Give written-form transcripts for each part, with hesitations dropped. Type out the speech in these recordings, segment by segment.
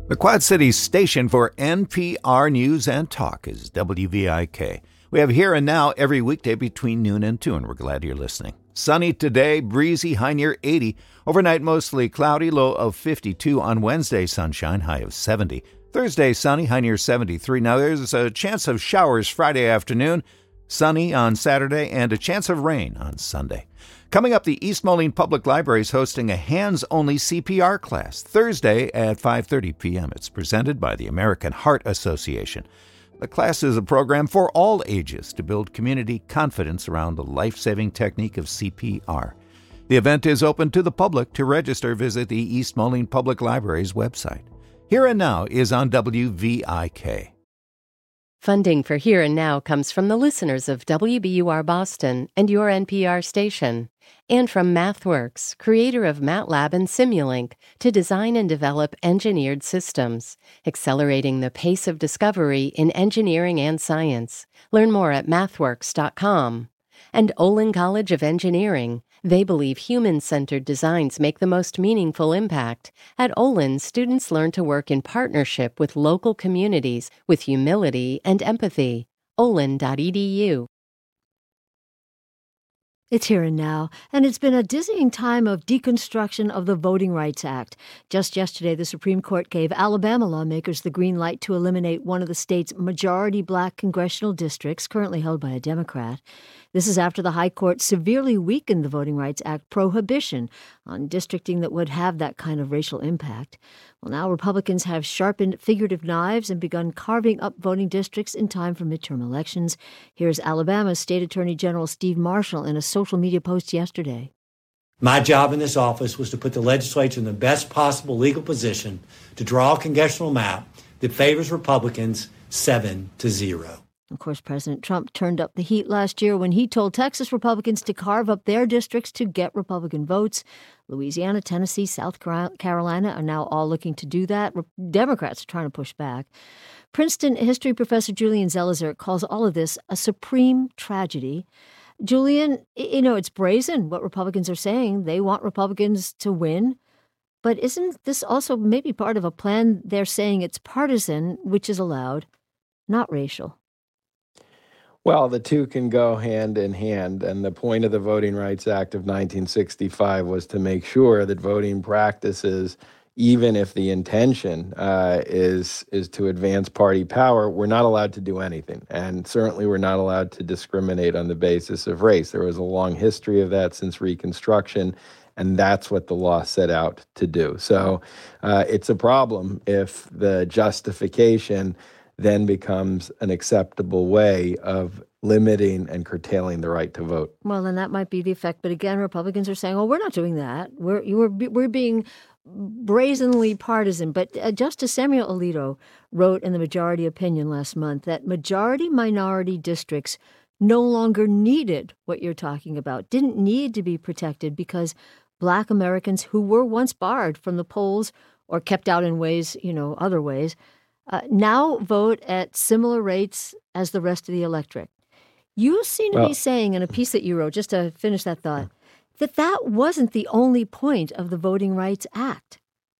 The Quad Cities station for NPR News and Talk is WVIK. We have Here and Now every weekday between noon and 2, and we're glad you're listening. Sunny today, breezy, high near 80. Overnight, mostly cloudy, low of 52. On Wednesday, sunshine, high of 70. Thursday, sunny, high near 73. Now, there's a chance of showers Friday afternoon, sunny on Saturday, and a chance of rain on Sunday. Coming up, the East Moline Public Library is hosting a hands-only CPR class Thursday at 5:30 p.m. It's presented by the American Heart Association. The class is a program for all ages to build community confidence around the life-saving technique of CPR. The event is open to the public. To register, visit the East Moline Public Library's website. Here and Now is on WVIK. Funding for Here and Now comes from the listeners of WBUR Boston and your NPR station, and from MathWorks, creator of MATLAB and Simulink, to design and develop engineered systems, accelerating the pace of discovery in engineering and science. Learn more at mathworks.com. And Olin College of Engineering. They believe human-centered designs make the most meaningful impact. At Olin, students learn to work in partnership with local communities with humility and empathy. olin.edu. It's Here and Now, and it's been a dizzying time of deconstruction of the Voting Rights Act. Just yesterday, the Supreme Court gave Alabama lawmakers the green light to eliminate one of the state's majority black congressional districts, currently held by a Democrat. This is after the High Court severely weakened the Voting Rights Act prohibition on districting that would have that kind of racial impact. Well, now Republicans have sharpened figurative knives and begun carving up voting districts in time for midterm elections. Here's Alabama's State Attorney General Steve Marshall in a social media post yesterday. My job in this office was to put the legislature in the best possible legal position to draw a congressional map that favors Republicans 7-0. Of course, President Trump turned up the heat last year when he told Texas Republicans to carve up their districts to get Republican votes. Louisiana, Tennessee, South Carolina are now all looking to do that. Democrats are trying to push back. Princeton history professor Julian Zelizer calls all of this a supreme tragedy. Julian, it's brazen what Republicans are saying. They want Republicans to win. But isn't this also maybe part of a plan? They're saying it's partisan, which is allowed, not racial. Well, the two can go hand in hand, and the point of the Voting Rights Act of 1965 was to make sure that voting practices, even if the intention is to advance party power, we're not allowed to do anything, and certainly we're not allowed to discriminate on the basis of race. There was a long history of that since Reconstruction, and that's what the law set out to do. So it's a problem if the justification then becomes an acceptable way of limiting and curtailing the right to vote. Well, then that might be the effect. But again, Republicans are saying, we're not doing that. We're being brazenly partisan. But Justice Samuel Alito wrote in the majority opinion last month that majority-minority districts no longer needed what you're talking about, didn't need to be protected because Black Americans who were once barred from the polls or kept out in ways, other ways, now vote at similar rates as the rest of the electorate. You seem to be saying in a piece that you wrote, just to finish that thought, that wasn't the only point of the Voting Rights Act.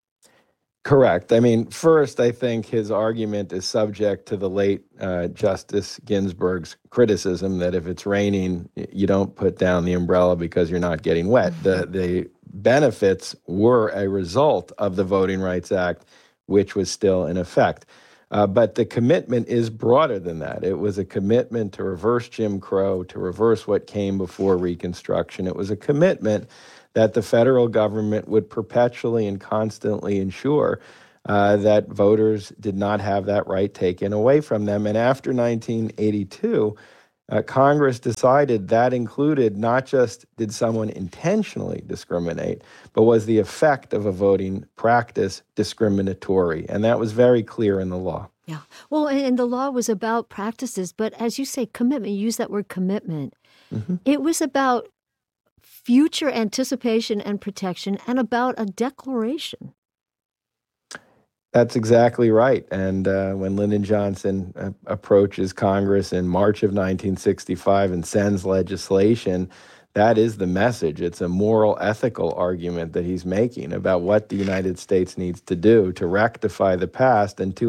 Correct. I mean, first, I think his argument is subject to the late Justice Ginsburg's criticism that if it's raining, you don't put down the umbrella because you're not getting wet. The benefits were a result of the Voting Rights Act, which was still in effect. But the commitment is broader than that. It was a commitment to reverse Jim Crow, to reverse what came before Reconstruction. It was a commitment that the federal government would perpetually and constantly ensure that voters did not have that right taken away from them. And after 1982, Congress decided that included not just did someone intentionally discriminate, but was the effect of a voting practice discriminatory. And that was very clear in the law. Yeah. Well, and the law was about practices, but as you say, commitment, you use that word commitment. Mm-hmm. It was about future anticipation and protection and about a declaration. That's exactly right. And when Lyndon Johnson approaches Congress in March of 1965 and sends legislation that is the message. It's a moral, ethical argument that he's making about what the United States needs to do to rectify the past and to